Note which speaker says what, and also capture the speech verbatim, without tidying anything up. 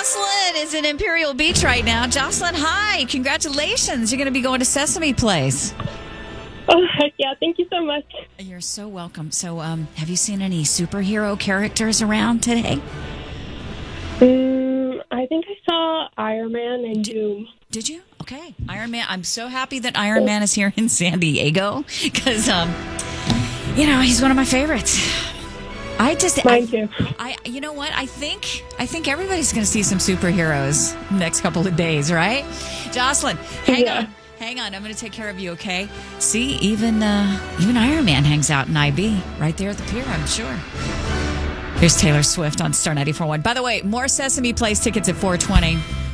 Speaker 1: Jocelyn is in Imperial Beach right now. Jocelyn, hi. Congratulations. You're going to be going to Sesame Place.
Speaker 2: Oh, heck yeah. Thank you so much.
Speaker 1: You're so welcome. So, um, have you seen any superhero characters around today?
Speaker 2: Um, I think I saw Iron Man and Doom.
Speaker 1: Did you? Okay. Iron Man. I'm so happy that Iron Man is here in San Diego because, um, you know, he's one of my favorites. I just,
Speaker 2: Mine
Speaker 1: I,
Speaker 2: too.
Speaker 1: I, you know what? I think, I think everybody's going to see some superheroes next couple of days, right? Jocelyn, hang
Speaker 2: Yeah.
Speaker 1: on, hang on. I'm going to take care of you, okay? See, even, uh, even Iron Man hangs out in I B right there at the pier, I'm sure. Here's Taylor Swift on Star ninety-four point one. By the way, more Sesame Place tickets at four twenty.